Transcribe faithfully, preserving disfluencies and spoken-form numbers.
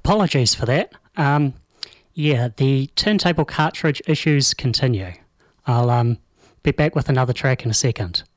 apologies for that. Um, yeah, the turntable cartridge issues continue. I'll um, be back with another track in a second.